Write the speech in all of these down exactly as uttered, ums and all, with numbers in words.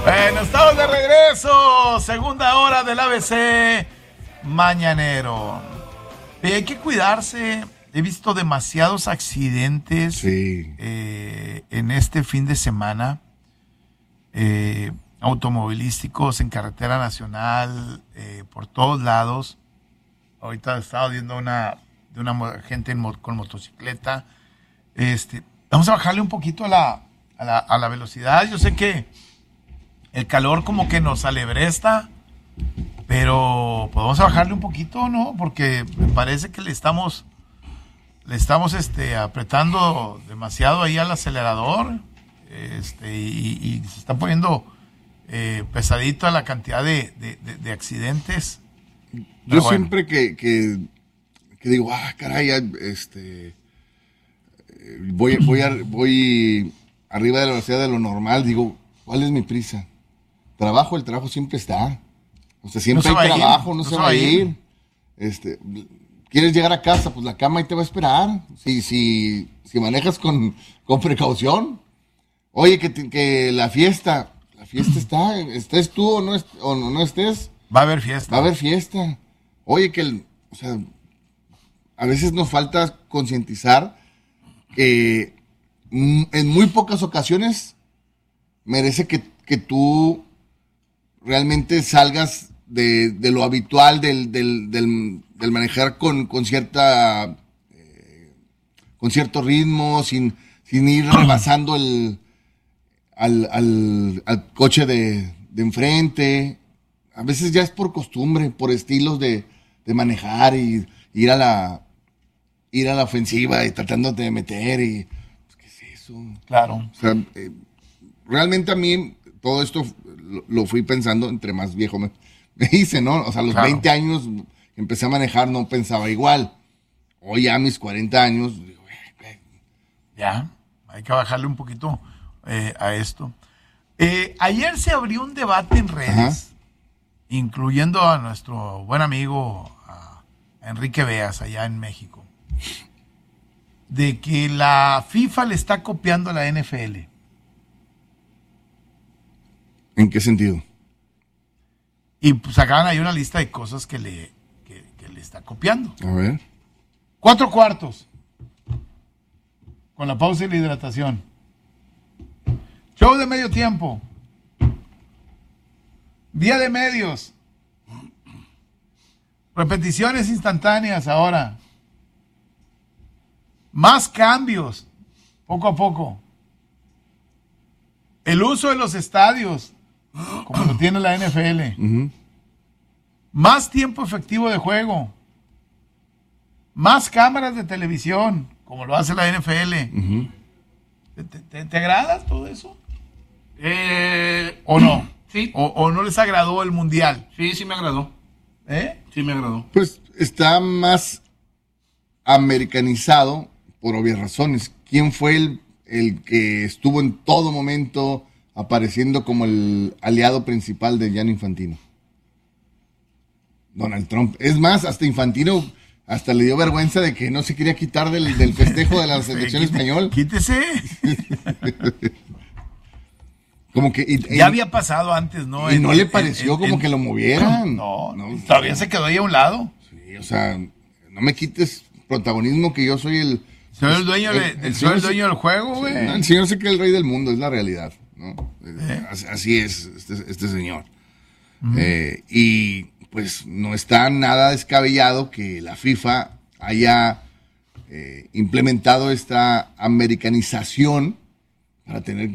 Bueno, estamos de regreso. Segunda hora del A B C Mañanero. Eh, hay que cuidarse. He visto demasiados accidentes sí. eh, en este fin de semana. Eh, automovilísticos en carretera nacional, eh, por todos lados. Ahorita estaba viendo una de una gente en, con motocicleta. Este, vamos a bajarle un poquito a la, a la, a la velocidad. Yo sé que el calor como que nos alebresta, pero podemos bajarle un poquito, ¿no? Porque me parece que le estamos le estamos este apretando demasiado ahí al acelerador, este y, y se está poniendo eh, pesadito a la cantidad de, de, de, de accidentes. Yo bueno. siempre que, que, que digo, ah, caray, este voy voy a, voy arriba de la velocidad de lo normal, digo, ¿cuál es mi prisa? Trabajo, el trabajo siempre está. O sea, siempre no hay trabajo, no, no se va a ir. ir. Este, ¿quieres llegar a casa? Pues la cama ahí te va a esperar. Si, si, si manejas con, con precaución. Oye, que, que la fiesta, la fiesta está, estés tú o no, est, o no, no estés. Va a haber fiesta. Va a haber fiesta. Oye, que, el, o sea, a veces nos falta concientizar que en muy pocas ocasiones merece que, que tú realmente salgas de, de lo habitual del, del, del, del manejar con, con cierta eh, con cierto ritmo, sin, sin ir rebasando el al, al, al coche de, de enfrente. A veces ya es por costumbre, por estilos de, de manejar y ir a la ir a la ofensiva y tratándote de meter y pues, ¿qué es eso? Claro. O sea, eh, realmente a mí todo esto lo, lo fui pensando entre más viejo me, me hice, ¿no? O sea, a los claro. veinte años que empecé a manejar no pensaba igual. Hoy a mis cuarenta años... Digo, ya, hay que bajarle un poquito eh, a esto. Eh, ayer se abrió un debate en redes, Ajá. incluyendo a nuestro buen amigo a Enrique Beas, allá en México, de que la FIFA le está copiando a la N F L. ¿En qué sentido? Y pues sacaban ahí una lista de cosas que le, que, que le está copiando. A ver. Cuatro cuartos. Con la pausa y la hidratación. Show de medio tiempo. Día de medios. Repeticiones instantáneas ahora. Más cambios. Poco a poco. El uso de los estadios, como lo tiene la N F L. Uh-huh. Más tiempo efectivo de juego. Más cámaras de televisión, como lo hace la N F L. Uh-huh. ¿Te, te, ¿Te agrada todo eso? Eh, ¿O no? Sí. ¿O, ¿O no les agradó el Mundial? Sí, sí me agradó. ¿Eh? Sí me agradó. Pues está más americanizado por obvias razones. ¿Quién fue el, el que estuvo en todo momento apareciendo como el aliado principal de Gianni Infantino? Donald Trump. Es más, hasta Infantino hasta le dio vergüenza de que no se quería quitar del, del festejo de la selección Quite, española. Quítese. Como que y, ya y, había pasado antes, ¿no? Y en, no le en, pareció en, como en, que lo movieran. No, no, todavía se quedó ahí a un lado. Sí, o sea, no me quites protagonismo que yo soy el... Soy el dueño, el, de, el, el soy el dueño se, del juego, güey. Sí, no, el señor se cree el rey del mundo, es la realidad, ¿no? ¿Eh? Así es este, este señor. Uh-huh. Eh, y pues no está nada descabellado que la FIFA haya eh, implementado esta americanización para tener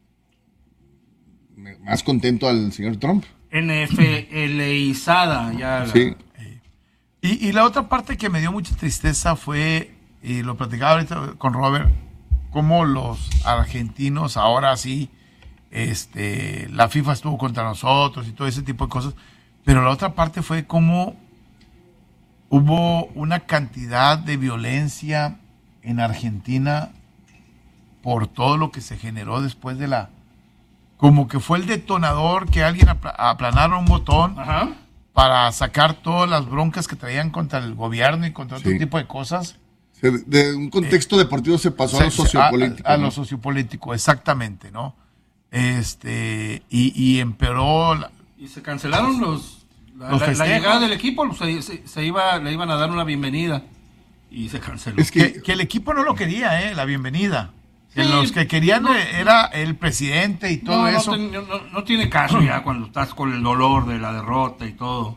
más contento al señor Trump. N F L-izada ya. Sí. Y, y la otra parte que me dio mucha tristeza fue, y lo platicaba ahorita con Robert, cómo los argentinos ahora sí, este, la FIFA estuvo contra nosotros y todo ese tipo de cosas, pero la otra parte fue cómo hubo una cantidad de violencia en Argentina por todo lo que se generó después de la... Como que fue el detonador que alguien apl- aplanara un botón Ajá. para sacar todas las broncas que traían contra el gobierno y contra otro Sí. tipo de cosas. De, de un contexto eh, deportivo se pasó se, a lo sociopolítico. A, a ¿no? lo sociopolítico, exactamente, ¿no? Este, y, y empeoró. La, y se cancelaron los. La, los la, la festejos. llegada del equipo, se, se, se iba, le iban a dar una bienvenida y se canceló. Es que, que, que el equipo no lo quería, ¿eh? La bienvenida. Que Sí, los que querían no, era el presidente y todo no, no, eso. ten- no, no, no tiene caso ya cuando estás con el dolor de la derrota y todo.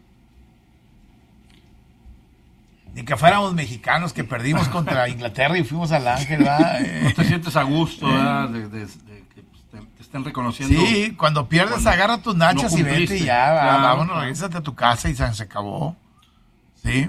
Ni que fuéramos mexicanos que perdimos contra Inglaterra y fuimos al Ángel, ¿verdad? Eh, No te sientes a gusto, ¿verdad? De, de- de que pues, te, te estén reconociendo. sí, cuando pierdes, Cuando agarra tus nachas no y vete cumpliste. y ya, va, Claro, vámonos, claro. regrésate a tu casa y se, se acabó. Sí.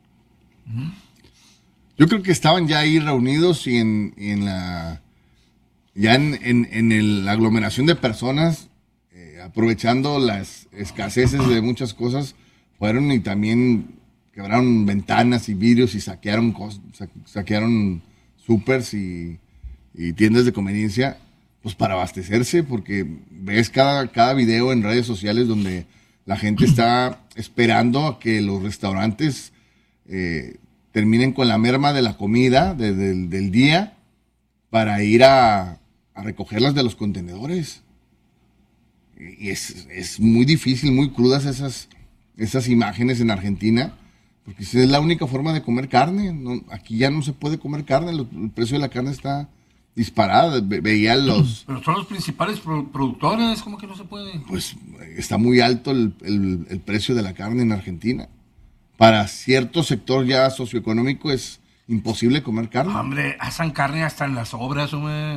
yo creo que estaban ya ahí reunidos y en, y en la ya en, en, en el- la aglomeración de personas, eh, aprovechando las escaseces de muchas cosas, fueron y también quebraron ventanas y vidrios y saquearon cos- sa- saquearon supers y, y tiendas de conveniencia, pues para abastecerse, porque ves cada, cada video en redes sociales donde la gente está esperando a que los restaurantes eh, terminen con la merma de la comida de- del- del día para ir a, a recogerlas de los contenedores. Y es, es muy difícil, muy crudas esas, esas imágenes en Argentina, porque esa es la única forma de comer carne. No, aquí ya no se puede comer carne, lo- el precio de la carne está disparada. Ve- veía los, Pero son los principales pro- productores, ¿cómo que no se puede? pues está muy alto el, el- el precio de la carne en Argentina. Para cierto sector ya socioeconómico es imposible comer carne. Hombre, hacen carne hasta en las obras, hombre.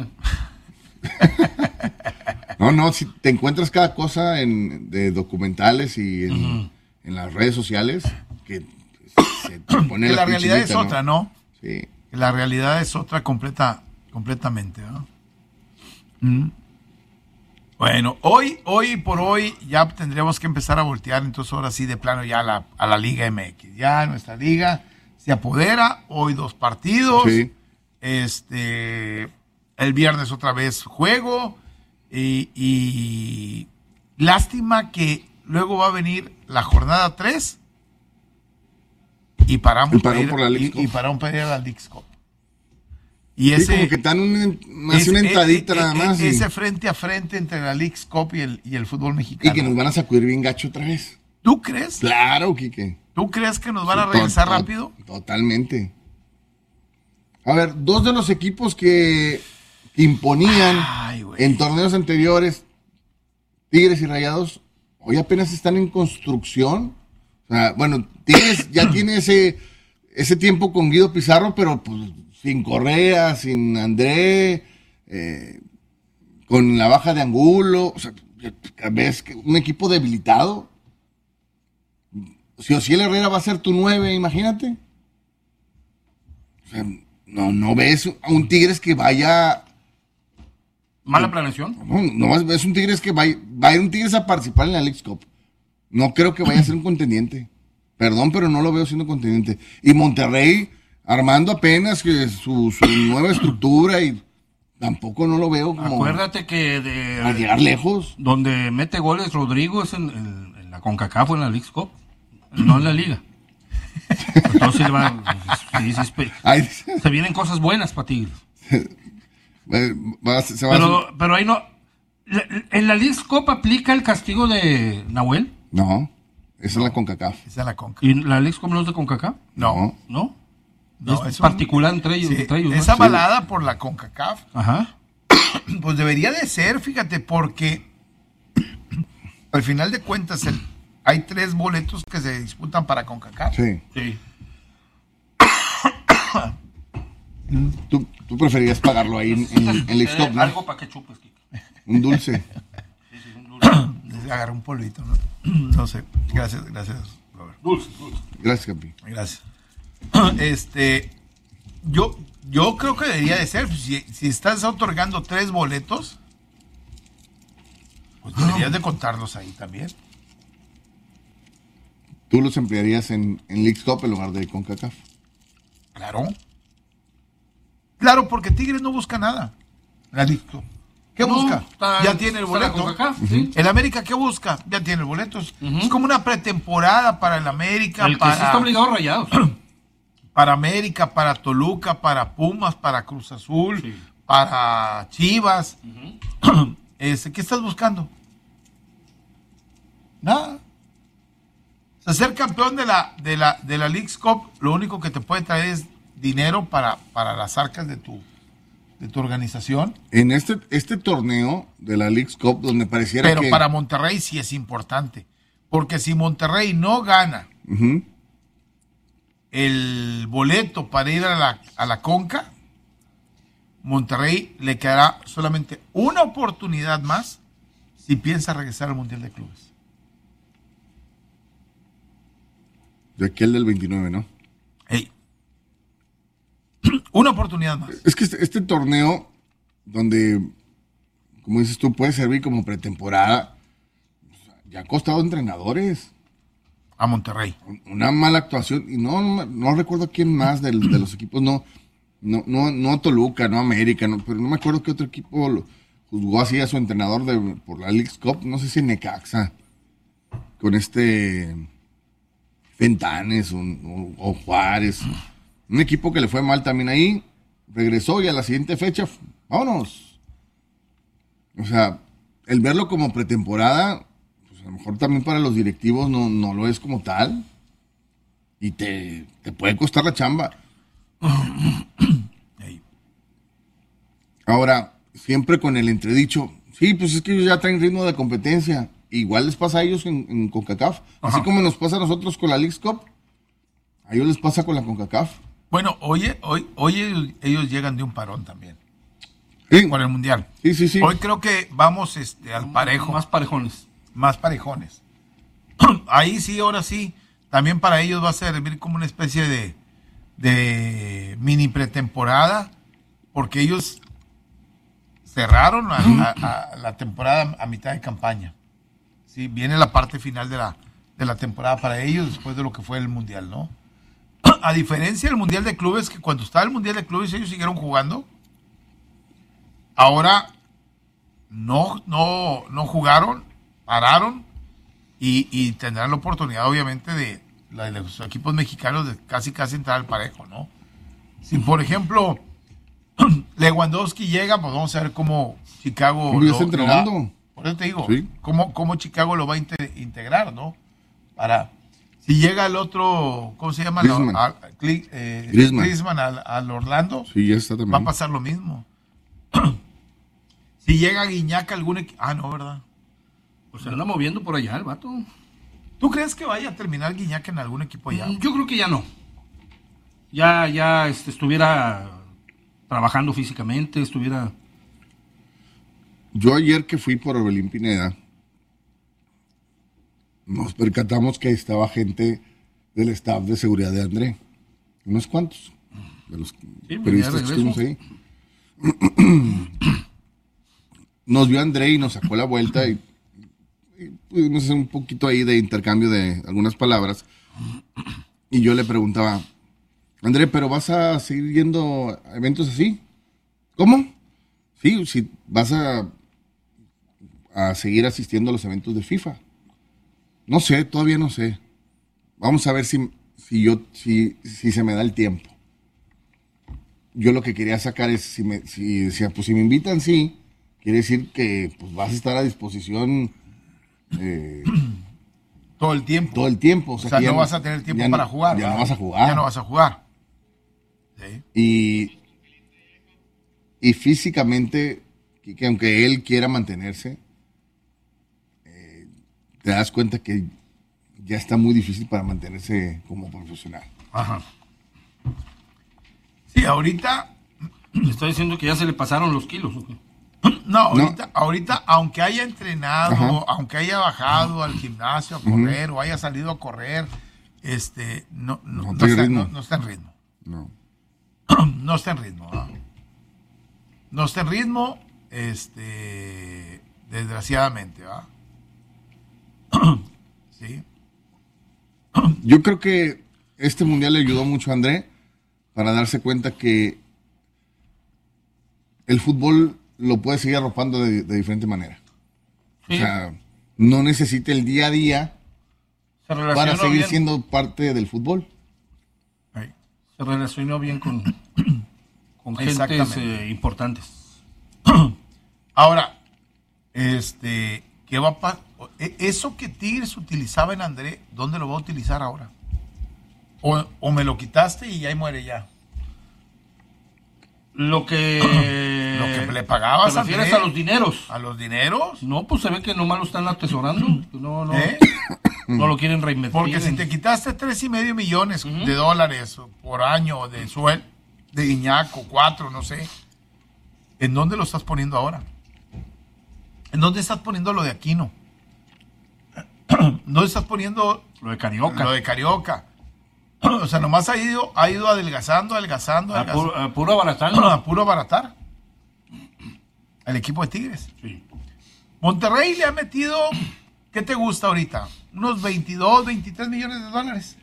No, no, si te encuentras cada cosa en, de documentales y en, Ujú. en las redes sociales que se te pone Que la piel realidad es chinita, otra, ¿no? Sí. Que la realidad es otra completa, completamente, ¿no? Mm. Bueno, hoy, hoy por hoy ya tendríamos que empezar a voltear, entonces ahora sí de plano ya a la, a la Liga M X. Ya nuestra liga se apodera, hoy dos partidos. Sí. Este, el viernes otra vez juego. Y, y lástima que luego va a venir la jornada tres y paramos Y parón para ir, por la Leagues y, Cup. y parón para ir a la Leagues Cup. Y Sí, ese, como que están un, más ese- una e- entradita e- nada e- más. y- ese frente a frente entre la Leagues Cup y el, y el fútbol y, mexicano. que nos van a sacudir bien gacho otra vez. ¿Tú crees? Claro, Quique. ¿Tú crees que nos van a Sí, regresar to- to- rápido? Totalmente. A ver, dos de los equipos que, que imponían Ay, güey. en torneos anteriores, Tigres y Rayados, hoy apenas están en construcción. O sea, bueno, Tigres ya tiene ese, ese tiempo con Guido Pizarro, pero pues sin Correa, sin André, eh, con la baja de Angulo. O sea, ves que un equipo debilitado. Si Ociel Herrera va a ser tu nueve, imagínate. O sea, no, no ves a un Tigres que vaya. Mala planeación. No, no ves un Tigres que vaya, va a ir un Tigres a participar en la Leagues Cup. No creo que vaya a ser un contendiente. Perdón, pero no lo veo siendo contendiente. Y Monterrey armando apenas que su, su nueva estructura y tampoco no lo veo como Acuérdate que de a llegar lejos. donde mete goles Rodrigo es en, en- en la CONCACAF o en la Leagues Cup, no en la liga. Entonces va, sí, sí, espe- Ay, se vienen cosas buenas para Tigres. va a- se va a Pero, pero ahí no. la- ¿En la Leagues Cup aplica el castigo de Nahuel? No, esa es la CONCACAF. Esa es la conca. ¿Y la Leagues Cup no es de CONCACAF? No. ¿No? No, es es un- particular entre ellos. Sí, entre ellos, ¿no? es Sí. avalada por la CONCACAF. Ajá. Pues debería de ser, fíjate, porque al final de cuentas el- hay tres boletos que se disputan para CONCACAF. Sí. Sí. Tú, tú preferías pagarlo ahí en, en, en Leagues Cup, ¿no? Algo para que chupes, Kike. Un dulce. Sí, sí, un dulce. Agarré un polvito, ¿no? No sé. Gracias, gracias, Robert. Dulce, dulce. Gracias, Campi. Gracias. Este, yo, yo creo que debería de ser, si, si estás otorgando tres boletos, pues deberías de contarlos ahí también. Tú los emplearías en, en Leagues Cup en lugar de CONCACAF. Claro. Claro, porque Tigres no busca nada. La League Cup. ¿Qué No, busca? está- Ya tiene el está la boleto. CONCACAF, sí. El América, ¿qué busca? Ya tiene el boleto. Es- Ujú. Es como una pretemporada para el América, El que sí está para, obligado a Rayados. para América, para Toluca, para Pumas, para Cruz Azul, Sí. para Chivas. Este, ¿qué estás buscando? Nada. O sea, ser campeón de la, de la, de la Leagues Cup, lo único que te puede traer es dinero para, para las arcas de tu, de tu organización. En este, este torneo de la Leagues Cup, donde pareciera Pero que... para Monterrey sí es importante. Porque si Monterrey no gana uh-huh. el boleto para ir a la, a la Conca, Monterrey le quedará solamente una oportunidad más si piensa regresar al Mundial de Clubes. De aquel del veintinueve, ¿no? Hey. Una oportunidad más. Es que este, este torneo, donde, como dices tú, puede servir como pretemporada, ya ha costado entrenadores. A Monterrey. Una mala actuación. Y no, no, no recuerdo quién más de, de los equipos, no, no, no, no Toluca, no América, no, pero no me acuerdo qué otro equipo lo, juzgó así a su entrenador de, por la Leagues Cup, no sé si Necaxa, con este Fentanes o, o, o Juárez. Un equipo que le fue mal también ahí, regresó y a la siguiente fecha, vámonos. O sea, el verlo como pretemporada, pues a lo mejor también para los directivos no, no lo es como tal. Y te, te puede costar la chamba. Ahora, siempre con el entredicho, sí, pues es que ellos ya traen ritmo de competencia. Igual les pasa a ellos en, en CONCACAF. Así Ajá. como nos pasa a nosotros con la Leagues Cup, a ellos les pasa con la CONCACAF. Bueno, oye, hoy, hoy ellos, ellos llegan de un parón también. Sí, Con el Mundial. sí, sí. sí. Hoy creo que vamos este, al parejo. Más parejones. Más parejones. Ahí sí, ahora sí. También para ellos va a servir como una especie de, de mini pretemporada. Porque ellos cerraron a, a, a la temporada a mitad de campaña. Sí, viene la parte final de la, de la temporada para ellos después de lo que fue el Mundial, ¿no? A diferencia del Mundial de Clubes, que cuando estaba el Mundial de Clubes ellos siguieron jugando. Ahora no, no, no jugaron, pararon y, y tendrán la oportunidad, obviamente, de, de los equipos mexicanos de casi casi entrar al parejo, ¿no? Si, por ejemplo, Lewandowski llega, pues vamos a ver cómo Chicago ¿Cómo ya está entrenando? lo va, por eso te digo, Sí. cómo, cómo Chicago lo va a inte- integrar, ¿no? Para, si llega el otro, ¿cómo se llama? Griezmann. No, a- Cli- eh, Griezmann. Griezmann al, al Orlando, Sí, ya está también. va a pasar lo mismo. Si llega Guiñac a algún equipo, ah, no, ¿verdad? Pues se anda moviendo por allá el vato. ¿Tú crees que vaya a terminar Guiñac en algún equipo allá? Yo creo que ya no. Ya, ya este, estuviera trabajando físicamente, estuviera... Yo ayer que fui por Orbelín Pineda, nos percatamos que estaba gente del staff de seguridad de André. Unos cuantos. De los pues periodistas ya que regreso. estuvimos ahí. Nos vio André y nos sacó la vuelta y, y pudimos hacer un poquito ahí de intercambio de algunas palabras. Y yo le preguntaba, André, ¿pero vas a seguir yendo a eventos así? ¿Cómo? Sí, si vas a, a seguir asistiendo a los eventos de FIFA. No sé, todavía no sé. Vamos a ver si, si yo si, si se me da el tiempo. Yo lo que quería sacar es si me si, si, pues si me invitan, sí, quiere decir que pues vas a estar a disposición eh, Todo el tiempo. todo el tiempo. O O sea, sea, que ya no vas a tener tiempo ya para no- jugar. Ya ¿verdad? no vas a jugar. Ya no vas a jugar. Sí. Y, y físicamente, que aunque él quiera mantenerse, eh, te das cuenta que ya está muy difícil para mantenerse como profesional. Ajá. Sí, ahorita, Le está diciendo que ya se le pasaron los kilos. ¿o qué? no, ahorita, ahorita, aunque haya entrenado, Ajá. aunque haya bajado al gimnasio a correr o haya salido a correr, este, no, no, No no trae está, ritmo. no- no está en ritmo. No. No está en ritmo. ¿no? No está en ritmo, este, desgraciadamente, ¿va? Sí. Yo creo que este mundial le ayudó mucho a André para darse cuenta que el fútbol lo puede seguir arropando de, de diferente manera. Sí, O sea, no necesita el día a día se para relacionó seguir bien, siendo parte del fútbol. Ahí. se relacionó bien con, con gentes Exactamente. eh, importantes. Ahora, Este, ¿qué va a pasar? Eso que Tigres utilizaba en André, ¿dónde lo va a utilizar ahora? O, o me lo quitaste y ahí muere ya. Lo que... Lo que le pagabas ¿Te refieres a los dineros? ¿A los dineros? No, pues se ve que nomás lo están atesorando. No, no. ¿Eh? No lo quieren reinvertir. Porque si te quitaste tres y medio millones uh-huh. de dólares por año de sueldo, de Iñaco, cuatro, no sé, ¿en dónde lo estás poniendo ahora? ¿En dónde estás poniendo lo de Aquino? ¿Dónde estás poniendo lo de Carioca? Lo de Carioca. O sea, nomás ha ido, ha ido adelgazando, adelgazando, adelgazando. A puro, a puro abaratar. A puro abaratar. Al equipo de Tigres. Sí. Monterrey le ha metido, ¿qué te gusta ahorita? Unos veintidós, veintitrés millones de dólares.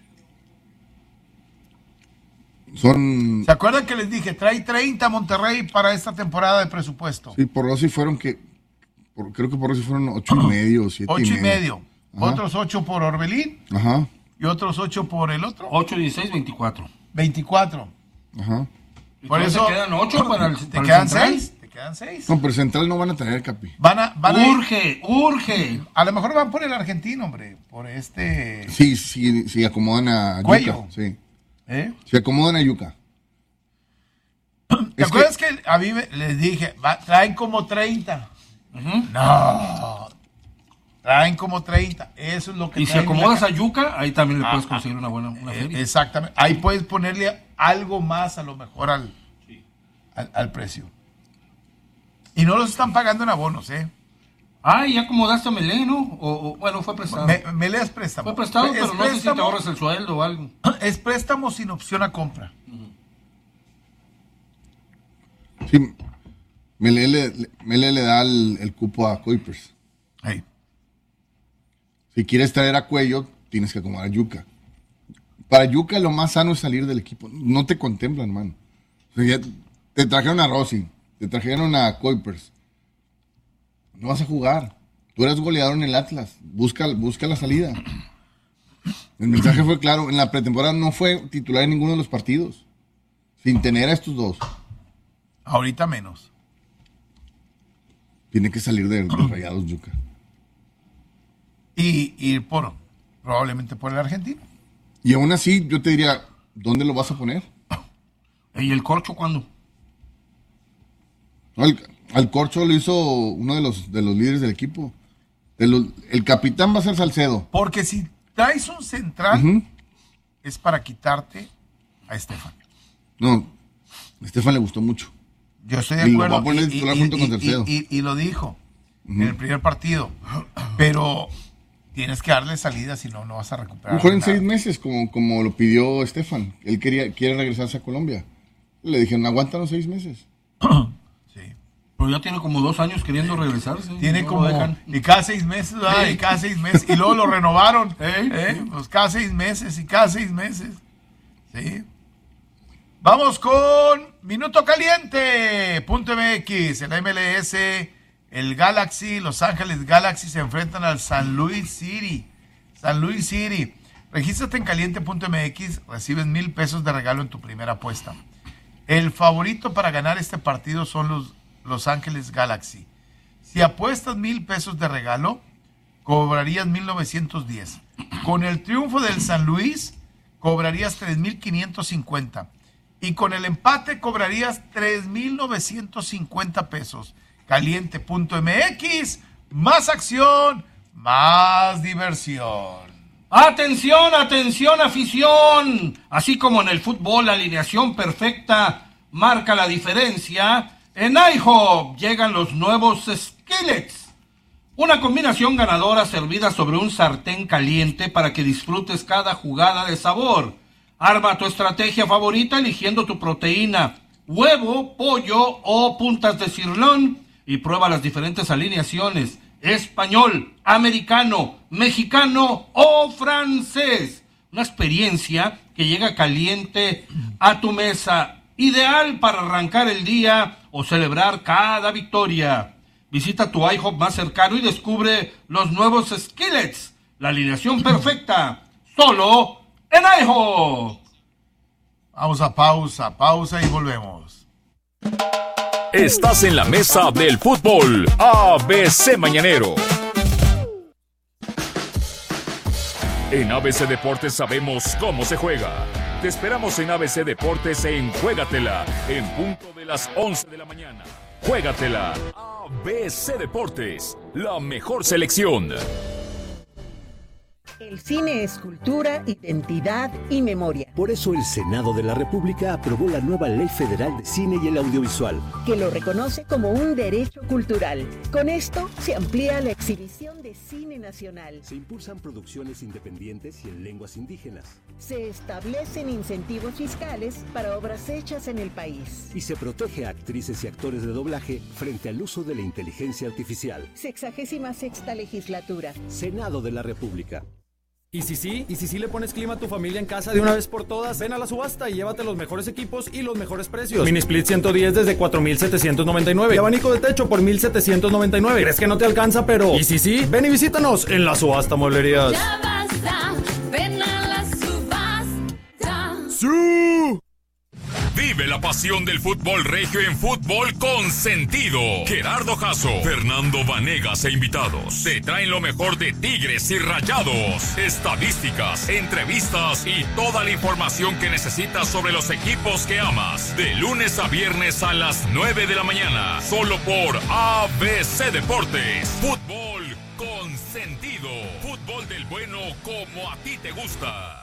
Son... ¿Se acuerdan que les dije? Trae treinta Monterrey para esta temporada de presupuesto. Sí, por Rossi fueron que... Por, creo que por Rossi fueron ocho y medio, siete ocho y medio. y medio. Otros ocho por Orbelín. Ajá. Y otros ocho por el otro. ocho, dieciséis, veinticuatro. veinticuatro. Ajá. Por eso... ¿Te quedan ocho para el ¿Te quedan seis? ¿Te quedan seis? No, pero Central no van a traer, Capi. Van a... Van a urge, ir, urge. A lo mejor van por el argentino, hombre. Por este... Sí, sí, sí, acomodan a Cuello. Yuca. Sí. ¿Eh? Se acomodan a Yuca. ¿Te es acuerdas que... que a mí me, les dije, va, traen como treinta? Uh-huh. No, traen como treinta. Eso es lo que y si acomodas a Yuca, ahí también le puedes ah, conseguir una buena una feria. Exactamente. Ahí puedes ponerle algo más a lo mejor al, sí. al, al precio. Y no los están pagando en abonos, ¿eh? Ah, ¿y acomodaste a Melé, no? O, o, bueno, fue prestado. Me, Melé es préstamo. Fue prestado, es pero no préstamo, sé si te ahorras el sueldo o algo. Es préstamo sin opción a compra. Uh-huh. Sí. Melé le, Melé le da el, el cupo a Kuipers. Hey. Si quieres traer a Cuello, tienes que acomodar a Yuca. Para Yuca lo más sano es salir del equipo. No te contemplan, hermano. O sea, te trajeron a Rossi, te trajeron a Kuipers. No vas a jugar. Tú eres goleador en el Atlas. Busca, busca la salida. El mensaje fue claro. En la pretemporada no fue titular en ninguno de los partidos. Sin tener a estos dos. Ahorita menos. Tiene que salir de, de Rayados, Yuca. Y ir por, probablemente por el argentino. Y aún así, yo te diría, ¿dónde lo vas a poner? ¿Y el Corcho cuándo? No, el, al Corcho lo hizo uno de los, de los líderes del equipo. De los, el capitán va a ser Salcedo. Porque si traes un central, uh-huh. es para quitarte a Estefan. No, a Estefan le gustó mucho. Yo estoy de acuerdo. Y lo va a poner titular junto con Salcedo. Y, y, y lo dijo uh-huh. en el primer partido. Pero tienes que darle salida, si no, no vas a recuperar. Mejor en nada. seis meses, como, como lo pidió Estefan. Él quería, quiere regresarse a Colombia. Le dijeron, aguántanos seis meses. Sí. Pero ya tiene como dos años queriendo regresarse. Tiene no como... Y cada seis meses, ¿verdad? Y cada seis meses. Y luego lo renovaron. ¿Eh? ¿Eh? Pues cada seis meses y cada seis meses. Sí. Vamos con Minuto Caliente. Punto M X. En la M L S, el Galaxy, Los Ángeles Galaxy se enfrentan al San Luis City. San Luis City. Regístrate en caliente punto M X. Recibes mil pesos de regalo en tu primera apuesta. El favorito para ganar este partido son los Los Ángeles Galaxy. Si apuestas mil pesos de regalo, cobrarías mil novecientos diez. Con el triunfo del San Luis, cobrarías tres mil quinientos cincuenta. Y con el empate cobrarías tres mil novecientos cincuenta pesos. caliente punto M X, más acción, más diversión. Atención, atención, afición. Así como en el fútbol la alineación perfecta marca la diferencia, en IHOP llegan los nuevos Skillets. Una combinación ganadora servida sobre un sartén caliente para que disfrutes cada jugada de sabor. Arma tu estrategia favorita eligiendo tu proteína, huevo, pollo o puntas de sirloin y prueba las diferentes alineaciones, español, americano, mexicano o francés. Una experiencia que llega caliente a tu mesa, ideal para arrancar el día o celebrar cada victoria. Visita tu IHOP más cercano y descubre los nuevos Skillets, la alineación perfecta, solo en IHOP. Vamos a pausa, pausa y volvemos. Estás en la mesa del fútbol A B C Mañanero. En A B C Deportes sabemos cómo se juega. Te esperamos en A B C Deportes en Juégatela, en punto de las once de la mañana. Juégatela. A B C Deportes, la mejor selección. El cine es cultura, identidad y memoria. Por eso el Senado de la República aprobó la nueva Ley Federal de Cine y el Audiovisual, que lo reconoce como un derecho cultural. Con esto se amplía la exhibición de cine nacional. Se impulsan producciones independientes y en lenguas indígenas. Se establecen incentivos fiscales para obras hechas en el país. Y se protege a actrices y actores de doblaje frente al uso de la inteligencia artificial. Sexagésima sexta legislatura. Senado de la República. Y si sí, y si sí le pones clima a tu familia en casa de una vez por todas, ven a la subasta y llévate los mejores equipos y los mejores precios. Mini Split ciento diez desde cuatro mil setecientos noventa y nueve y abanico de techo por mil setecientos noventa y nueve. ¿Crees que no te alcanza? Pero y si sí, ven y visítanos en la subasta Mueblerías. Ya basta, ven a la subasta. ¡Sí! Vive la pasión del fútbol regio en Fútbol con Sentido. Gerardo Jasso, Fernando Vanegas e invitados te traen lo mejor de Tigres y Rayados, estadísticas, entrevistas y toda la información que necesitas sobre los equipos que amas. De lunes a viernes a las nueve de la mañana, solo por A B C Deportes. Fútbol con Sentido. Fútbol del bueno como a ti te gusta.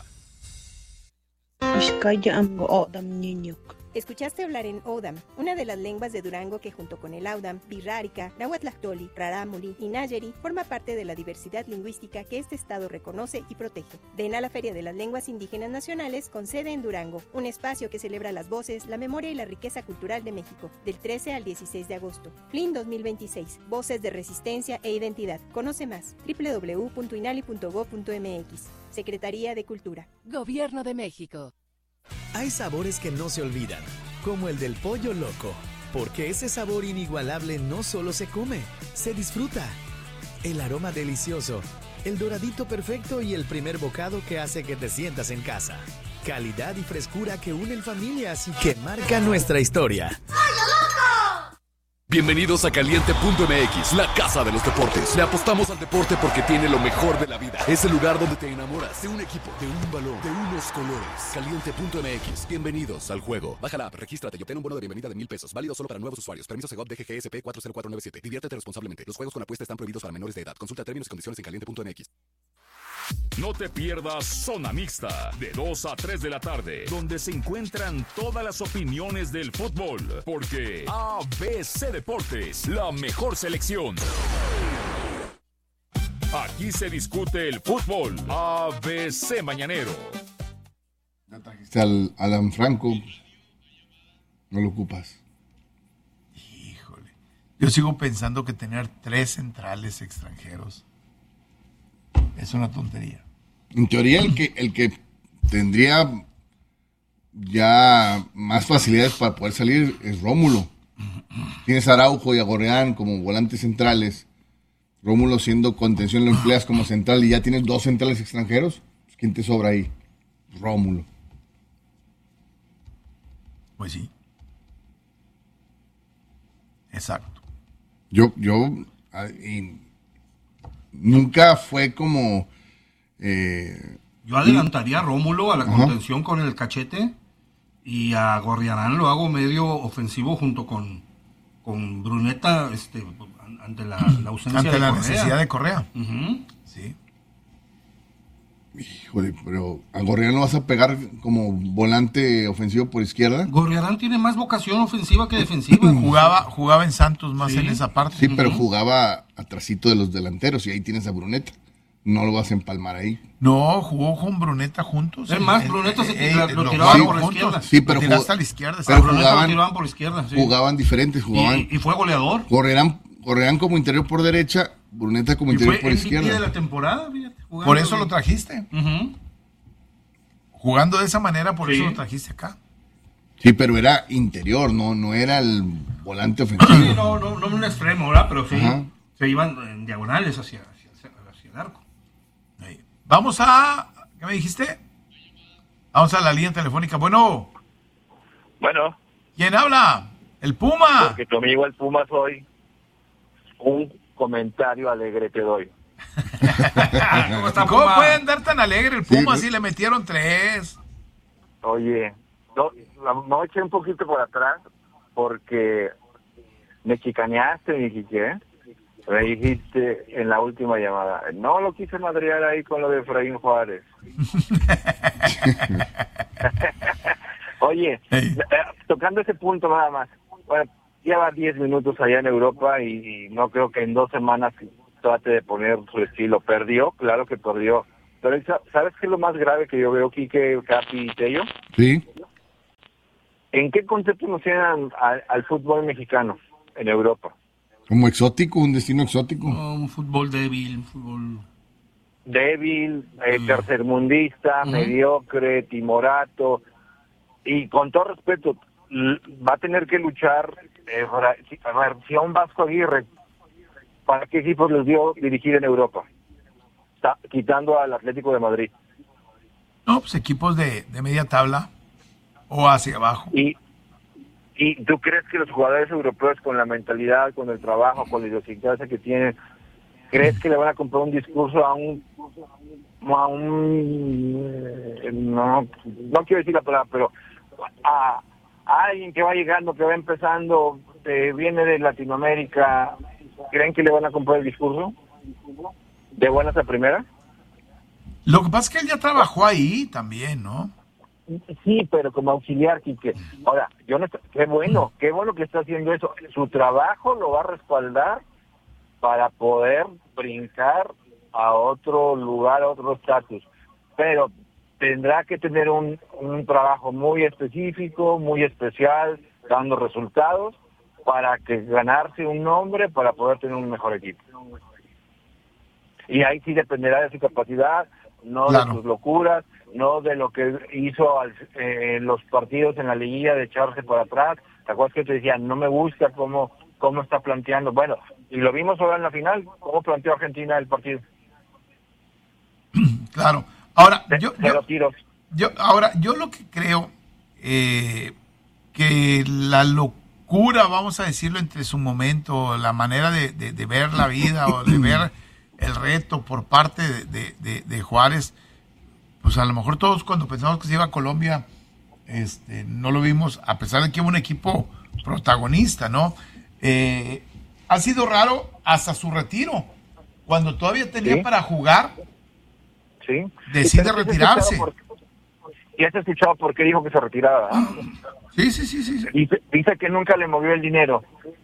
Escuchaste hablar en Odam, una de las lenguas de Durango que junto con el Audam, Birrárica, Nahuatlactoli, Rarámuri y Nayeri forma parte de la diversidad lingüística que este estado reconoce y protege. Ven a la Feria de las Lenguas Indígenas Nacionales con sede en Durango, un espacio que celebra las voces, la memoria y la riqueza cultural de México, del trece al dieciséis de agosto. F L I N dos mil veintiséis, Voces de Resistencia e Identidad. Conoce más, doble u doble u doble u punto inali punto gob punto eme equis. Secretaría de Cultura. Gobierno de México. Hay sabores que no se olvidan, como el del pollo loco, porque ese sabor inigualable no solo se come, se disfruta. El aroma delicioso, el doradito perfecto y el primer bocado que hace que te sientas en casa. Calidad y frescura que unen familias y que marcan nuestra historia. Bienvenidos a Caliente punto eme equis, la casa de los deportes. Le apostamos al deporte porque tiene lo mejor de la vida. Es el lugar donde te enamoras de un equipo, de un balón, de unos colores. Caliente punto eme equis. Bienvenidos al juego. Baja la app, regístrate y obtén un bono de bienvenida de mil pesos. Válido solo para nuevos usuarios. Permiso Segov D G G S P cuatro cero cuatro nueve siete. Diviértete responsablemente. Los juegos con apuesta están prohibidos para menores de edad. Consulta términos y condiciones en caliente punto eme equis. No te pierdas Zona Mixta, de dos a tres de la tarde, donde se encuentran todas las opiniones del fútbol, porque A B C Deportes, la mejor selección. Aquí se discute el fútbol. A B C Mañanero. Ya trajiste al Alan Franco, no lo ocupas. Híjole, yo sigo pensando que tener tres centrales extranjeros es una tontería. En teoría, el que, el que tendría ya más facilidades para poder salir es Rómulo. Tienes a Araujo y a Gorreán como volantes centrales. Rómulo siendo contención lo empleas como central y ya tienes dos centrales extranjeros. Pues, ¿quién te sobra ahí? Rómulo. Pues sí. Exacto. Yo, yo, y nunca fue como... Eh, Yo adelantaría a Rómulo a la Ajá. contención con el Cachete y a Gorriarán lo hago medio ofensivo junto con, con Bruneta este, ante la, la ausencia Ante de la Correa. necesidad de Correa. Uh-huh. Sí. Híjole, pero a Gorriarán lo vas a pegar como volante ofensivo por izquierda. Gorriarán tiene más vocación ofensiva que defensiva. Jugaba, jugaba en Santos más Sí. en esa parte. Sí, pero jugaba atrasito de los delanteros y ahí tienes a Bruneta. No lo vas a empalmar ahí. No, jugó con Bruneta juntos. Es más, Eh, Bruneta se eh, tira- eh, lo lo tiraban jugaban por la juntos. izquierda. Sí, pero Lo tiraste jugó- a la izquierda. pero A Bruneta jugaban- lo tiraban por la izquierda. Sí. Jugaban diferentes, jugaban. Y, y fue goleador. Gorriarán, Gorriarán como interior por derecha, Bruneta como Y interior fue por M V P izquierda. de la temporada. Fíjate, jugando Por eso bien. lo trajiste. Ujú. Jugando de esa manera, por Sí. eso lo trajiste acá. Sí, pero era interior, no, no era el volante Sí, ofensivo. no, no, no un extremo, ¿verdad? Pero sí, Ajá. se iban en diagonales hacia, hacia, hacia el arco. Ahí. Vamos a... ¿Qué me dijiste? Vamos a la línea telefónica. Bueno, Bueno, ¿quién habla? El Puma. Porque tu amigo el Puma soy. Un comentario alegre te doy. ¿Cómo, está, ¿Cómo pueden dar tan alegre el Puma sí, si le metieron tres? Oye, no, me voy a echar un poquito por atrás porque me chicaneaste, me dijiste, ¿eh? Me dijiste en la última llamada, no lo quise madrear ahí con lo de Efraín Juárez. Oye, hey. tocando ese punto nada más, bueno, lleva diez minutos allá en Europa y, y no creo que en dos semanas trate de poner su estilo. Perdió, claro que perdió. Pero ¿sabes qué es lo más grave que yo veo, Quique, Capi y Tello? Sí. ¿En qué concepto nos tienen al, al, al fútbol mexicano en Europa? Como exótico, un destino exótico. Oh, un fútbol débil, un fútbol... Débil, eh, uh. tercermundista, uh-huh. mediocre, timorato. Y con todo respeto, va a tener que luchar, eh, para, a ver, si a un Vasco Aguirre, ¿para qué equipos les dio dirigir en Europa? Está quitando al Atlético de Madrid. No, pues equipos de, de media tabla o hacia abajo. Y, ¿Y tú crees que los jugadores europeos con la mentalidad, con el trabajo, con la idiosincrasia que tienen, crees que le van a comprar un discurso a un... a un... no, no quiero decir la palabra, pero a, a alguien que va llegando, que va empezando, que viene de Latinoamérica, ¿creen que le van a comprar el discurso? ¿De buenas a primeras? Lo que pasa es que él ya trabajó ahí también, ¿no? Sí, pero como auxiliar, Quique. Ahora, yo no, qué bueno, qué bueno que está haciendo eso. Su trabajo lo va a respaldar para poder brincar a otro lugar, a otro estatus. Pero tendrá que tener un, un trabajo muy específico, muy especial, dando resultados, para que ganarse un nombre, para poder tener un mejor equipo. Y ahí sí dependerá de su capacidad, no claro. de sus locuras, no de lo que hizo en eh, los partidos en la liguilla de echarse para atrás. ¿Te acuerdas que te decía, no me gusta cómo, cómo está planteando? Bueno, y lo vimos ahora en la final, cómo planteó Argentina el partido. Claro. Ahora, de, yo, de yo, los tiros. yo, ahora, yo lo que creo eh, que la locura, vamos a decirlo, entre su momento, la manera de, de, de ver la vida o de ver el reto por parte de, de, de, de Juárez, pues a lo mejor todos cuando pensamos que se iba a Colombia, este, no lo vimos, a pesar de que hubo un equipo protagonista, ¿no? Eh, ha sido raro hasta su retiro, cuando todavía tenía ¿Sí? para jugar, ¿Sí? decide retirarse. ¿Y has escuchado por qué dijo que se retiraba? Sí, sí, sí, sí. Dice, dice que nunca le movió el dinero.